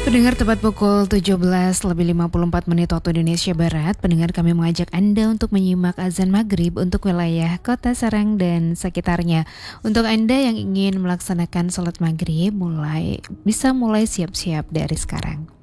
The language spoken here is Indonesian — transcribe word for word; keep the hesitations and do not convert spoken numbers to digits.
Pendengar, tepat pukul tujuh belas lebih lima puluh empat menit waktu Indonesia Barat, pendengar, kami mengajak Anda untuk menyimak azan maghrib untuk wilayah Kota Serang dan sekitarnya. Untuk Anda yang ingin melaksanakan sholat maghrib, mulai bisa mulai siap-siap dari sekarang.